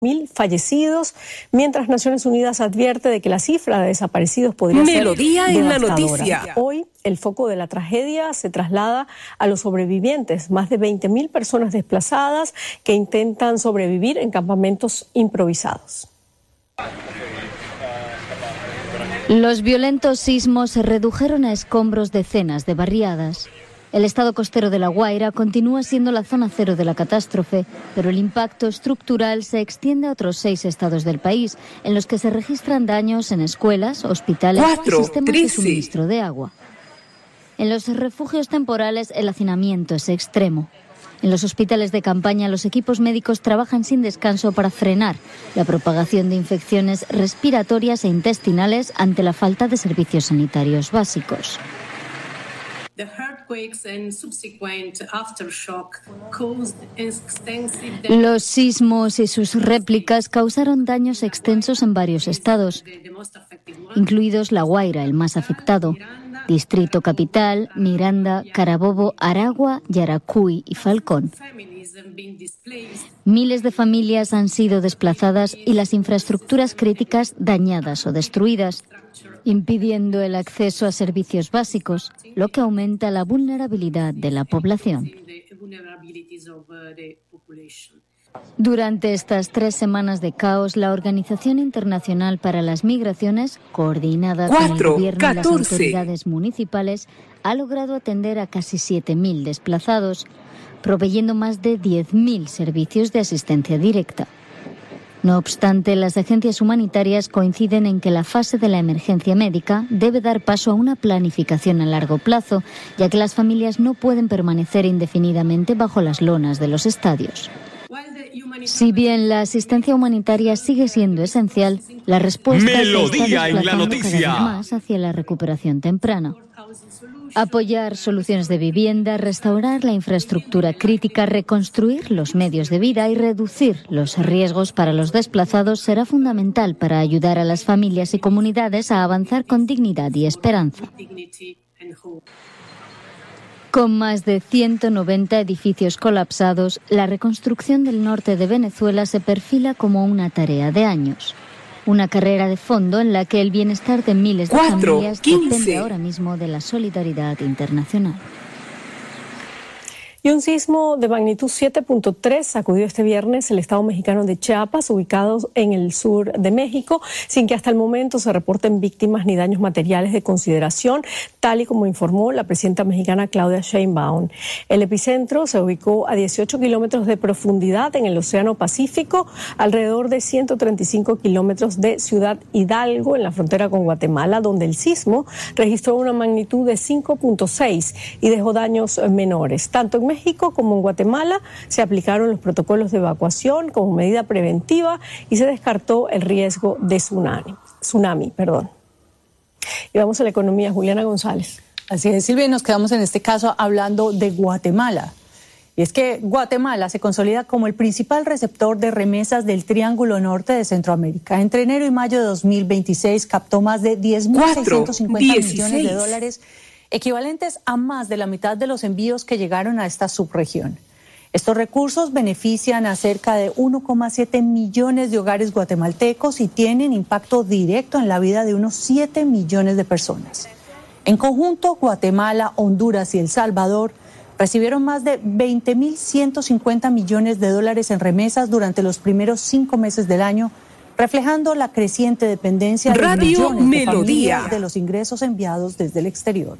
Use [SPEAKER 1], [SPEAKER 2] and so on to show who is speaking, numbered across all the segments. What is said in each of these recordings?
[SPEAKER 1] 1.000 fallecidos, mientras Naciones Unidas advierte de que la cifra de desaparecidos podría ser
[SPEAKER 2] Melodía en la noticia.
[SPEAKER 1] Hoy, el foco de la tragedia se traslada a los sobrevivientes, más de 20.000 personas desplazadas que intentan sobrevivir en campamentos improvisados.
[SPEAKER 3] Los violentos sismos se redujeron a escombros decenas de barriadas. El estado costero de La Guaira continúa siendo la zona cero de la catástrofe, pero el impacto estructural se extiende a otros 6 estados del país, en los que se registran daños en escuelas, hospitales y sistemas de suministro de agua. En los refugios temporales el hacinamiento es extremo. En los hospitales de campaña los equipos médicos trabajan sin descanso para frenar la propagación de infecciones respiratorias e intestinales ante la falta de servicios sanitarios básicos. Los sismos y sus réplicas causaron daños extensos en varios estados, incluidos La Guaira, el más afectado, Distrito Capital, Miranda, Carabobo, Aragua, Yaracuy y Falcón. Miles de familias han sido desplazadas y las infraestructuras críticas dañadas o destruidas, impidiendo el acceso a servicios básicos, lo que aumenta la vulnerabilidad de la población. Durante estas 3 semanas de caos, la Organización Internacional para las Migraciones, coordinada con el gobierno y las autoridades municipales, ha logrado atender a casi 7.000 desplazados, proveyendo más de 10.000 servicios de asistencia directa. No obstante, las agencias humanitarias coinciden en que la fase de la emergencia médica debe dar paso a una planificación a largo plazo, ya que las familias no pueden permanecer indefinidamente bajo las lonas de los estadios. Si bien la asistencia humanitaria sigue siendo esencial, la respuesta se está desplazando cada vez más hacia la recuperación temprana. Apoyar soluciones de vivienda, restaurar la infraestructura crítica, reconstruir los medios de vida y reducir los riesgos para los desplazados será fundamental para ayudar a las familias y comunidades a avanzar con dignidad y esperanza. Con más de 190 edificios colapsados, la reconstrucción del norte de Venezuela se perfila como una tarea de años. Una carrera de fondo en la que el bienestar de miles de familias depende ahora mismo de la solidaridad internacional.
[SPEAKER 1] Y un sismo de magnitud 7.3 sacudió este viernes el estado mexicano de Chiapas, ubicado en el sur de México, sin que hasta el momento se reporten víctimas ni daños materiales de consideración, tal y como informó la presidenta mexicana Claudia Sheinbaum. El epicentro se ubicó a 18 kilómetros de profundidad en el Océano Pacífico, alrededor de 135 kilómetros de Ciudad Hidalgo, en la frontera con Guatemala, donde el sismo registró una magnitud de 5.6 y dejó daños menores. Tanto en México como en Guatemala se aplicaron los protocolos de evacuación como medida preventiva y se descartó el riesgo de tsunami. Y vamos a la economía, Juliana González.
[SPEAKER 4] Así es, Silvia, y nos quedamos en este caso hablando de Guatemala. Y es que Guatemala se consolida como el principal receptor de remesas del Triángulo Norte de Centroamérica. Entre enero y mayo de 2026 captó más de 10.650 millones de dólares, equivalentes a más de la mitad de los envíos que llegaron a esta subregión. Estos recursos benefician a cerca de 1,7 millones de hogares guatemaltecos y tienen impacto directo en la vida de unos 7 millones de personas. En conjunto, Guatemala, Honduras y El Salvador recibieron más de 20.150 millones de dólares en remesas durante los primeros 5 meses del año, reflejando la creciente dependencia de millones de familias de los ingresos enviados desde el exterior.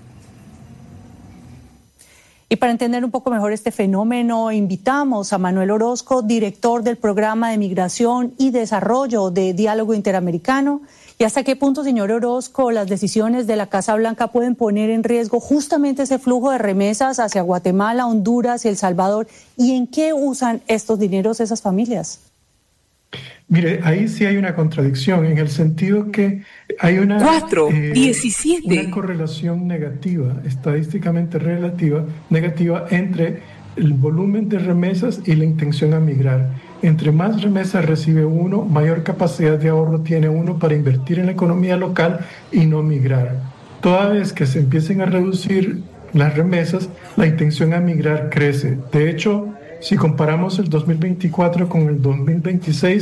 [SPEAKER 4] Y para entender un poco mejor este fenómeno, invitamos a Manuel Orozco, director del Programa de Migración y Desarrollo de Diálogo Interamericano. ¿Y hasta qué punto, señor Orozco, las decisiones de la Casa Blanca pueden poner en riesgo justamente ese flujo de remesas hacia Guatemala, Honduras y El Salvador? ¿Y en qué usan estos dineros esas familias?
[SPEAKER 5] Mire, ahí sí hay una contradicción, en el sentido que hay una correlación negativa, estadísticamente negativa entre el volumen de remesas y la intención a migrar. Entre más remesas recibe uno, mayor capacidad de ahorro tiene uno para invertir en la economía local y no migrar. Toda vez que se empiecen a reducir las remesas, la intención a migrar crece. De hecho, Si comparamos el 2024 con el 2026,